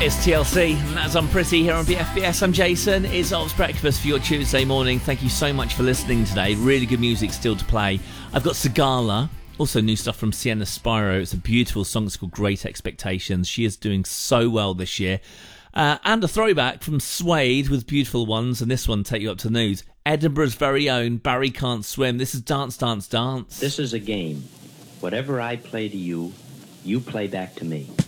It's TLC, and that's Unpretty here on BFBS. I'm Jason. It's Ops Breakfast for your Tuesday morning. Thank you so much for listening today. Really good music still to play. I've got Sigala, also new stuff from Sienna Spyro. It's a beautiful song. It's called Great Expectations. She is doing so well this year. And a throwback from Suede with Beautiful Ones, and this one take you up to the news. Edinburgh's very own Barry Can't Swim. This is Dance, Dance, Dance. This is a game. Whatever I play to you, you play back to me.